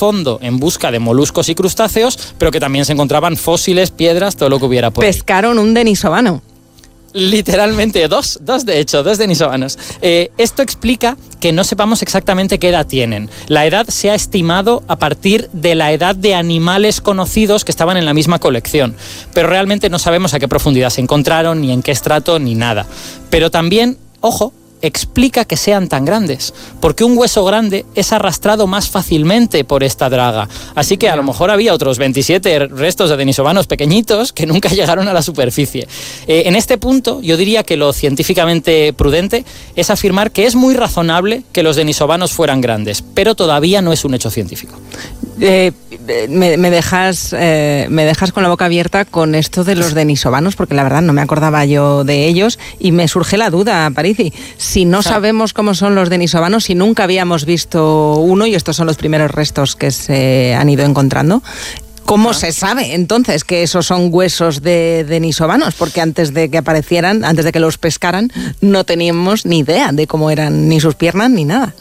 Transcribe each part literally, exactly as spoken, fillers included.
fondo en busca de moluscos y crustáceos, pero que también se encontraban fósiles, piedras, todo lo que hubiera por ahí. Pescaron un denisovano. Literalmente, dos, dos de hecho, dos denisovanos. Eh, esto explica que no sepamos exactamente qué edad tienen. La edad se ha estimado a partir de la edad de animales conocidos que estaban en la misma colección, pero realmente no sabemos a qué profundidad se encontraron, ni en qué estrato, ni nada. Pero también, ojo, explica que sean tan grandes, porque un hueso grande es arrastrado más fácilmente por esta draga. Así que a lo mejor había otros veintisiete restos de denisovanos pequeñitos que nunca llegaron a la superficie. Eh, en este punto, yo diría que lo científicamente prudente es afirmar que es muy razonable que los denisovanos fueran grandes, pero todavía no es un hecho científico. Eh, me, me, dejas, eh, me dejas con la boca abierta con esto de los denisovanos, porque la verdad no me acordaba yo de ellos y me surge la duda, Aparici. Si no sabemos cómo son los denisovanos, si nunca habíamos visto uno y estos son los primeros restos que se han ido encontrando, ¿cómo ah. se sabe entonces que esos son huesos de denisovanos? Porque antes de que aparecieran, antes de que los pescaran, no teníamos ni idea de cómo eran ni sus piernas ni nada.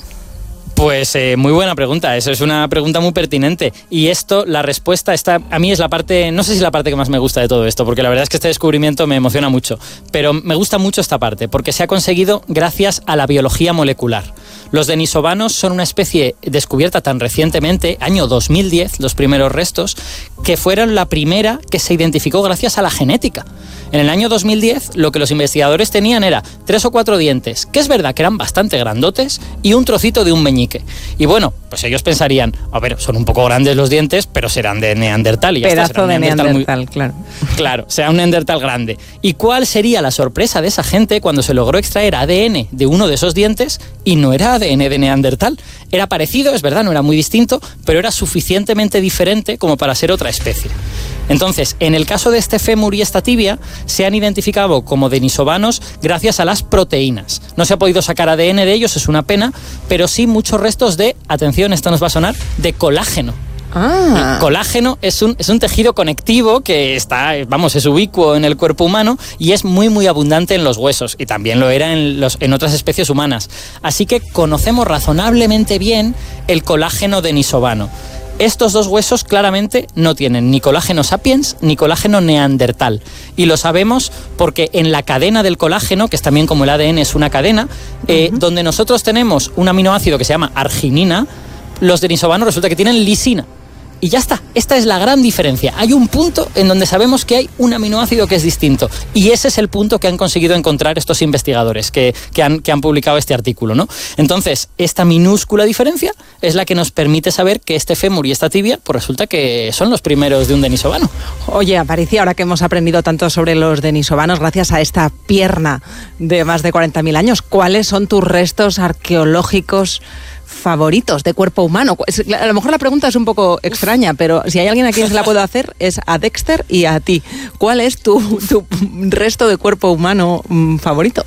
Pues eh, muy buena pregunta, eso es una pregunta muy pertinente y esto, la respuesta está, a mí es la parte, no sé si es la parte que más me gusta de todo esto, porque la verdad es que este descubrimiento me emociona mucho, pero me gusta mucho esta parte, porque se ha conseguido gracias a la biología molecular. Los denisovanos son una especie descubierta tan recientemente, año dos mil diez, los primeros restos, que fueron la primera que se identificó gracias a la genética. En el año dos mil diez, lo que los investigadores tenían era tres o cuatro dientes, que es verdad que eran bastante grandotes, y un trocito de un meñique. Y bueno, pues ellos pensarían, a ver, son un poco grandes los dientes, pero serán de Neandertal. Y ya Pedazo está, será un de Neandertal, Neandertal, muy... claro. Claro, será un Neandertal grande. ¿Y cuál sería la sorpresa de esa gente cuando se logró extraer A D N de uno de esos dientes y no era A D N de Neandertal? Era parecido, es verdad, no era muy distinto, pero era suficientemente diferente como para ser otra especie. Entonces, en el caso de este fémur y esta tibia, se han identificado como denisovanos gracias a las proteínas. No se ha podido sacar A D N de ellos, es una pena, pero sí muchos restos de, atención, esto nos va a sonar, de colágeno. Ah. El colágeno es un, es un tejido conectivo que está, vamos, es ubicuo en el cuerpo humano y es muy muy abundante en los huesos y también lo era en, los, en otras especies humanas. Así que conocemos razonablemente bien el colágeno denisovano. Estos dos huesos claramente no tienen ni colágeno sapiens ni colágeno neandertal. Y lo sabemos porque en la cadena del colágeno, que es también como el A D N es una cadena, eh, uh-huh. donde nosotros tenemos un aminoácido que se llama arginina, los denisovanos resulta que tienen lisina. Y ya está, esta es la gran diferencia. Hay un punto en donde sabemos que hay un aminoácido que es distinto. Y ese es el punto que han conseguido encontrar estos investigadores que, que, han, que han publicado este artículo, ¿no? Entonces, esta minúscula diferencia es la que nos permite saber que este fémur y esta tibia, pues resulta que son los primeros de un denisovano. Oye, Aparici, ahora que hemos aprendido tanto sobre los denisovanos, gracias a esta pierna de más de cuarenta mil años, ¿cuáles son tus restos arqueológicos favoritos de cuerpo humano? A lo mejor la pregunta es un poco extraña, pero si hay alguien a quien se la puedo hacer es a Dexter y a ti. ¿Cuál es tu, tu resto de cuerpo humano mmm, favorito?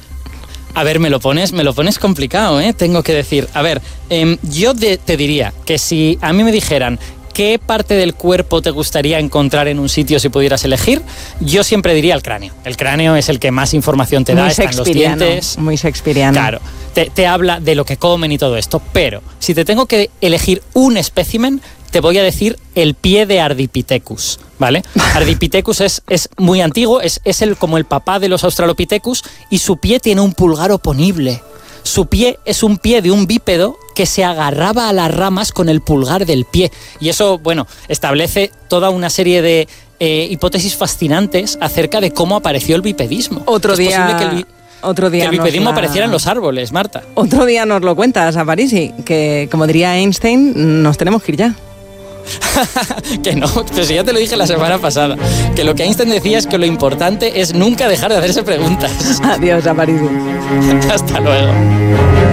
A ver, me lo pones, me lo pones complicado, ¿eh? Tengo que decir, a ver, eh, yo de, te diría que si a mí me dijeran ¿qué parte del cuerpo te gustaría encontrar en un sitio si pudieras elegir? Yo siempre diría el cráneo. El cráneo es el que más información te da, está en los dientes. Muy shakespeariano. Claro, te, te habla de lo que comen y todo esto. Pero si te tengo que elegir un espécimen, te voy a decir el pie de Ardipithecus, ¿vale? Ardipithecus es, es muy antiguo, es, es el, como el papá de los Australopithecus y su pie tiene un pulgar oponible. Su pie es un pie de un bípedo que se agarraba a las ramas con el pulgar del pie. Y eso, bueno, establece toda una serie de eh, hipótesis fascinantes acerca de cómo apareció el bipedismo. Otro día... Es posible que el, Otro día que el bipedismo la... apareciera en los árboles, Marta. Otro día nos lo cuentas, Aparici, que como diría Einstein, nos tenemos que ir ya. Que no, pero si ya te lo dije la semana pasada, que lo que Einstein decía es que lo importante es nunca dejar de hacerse preguntas. Adiós, Aparici. Hasta luego.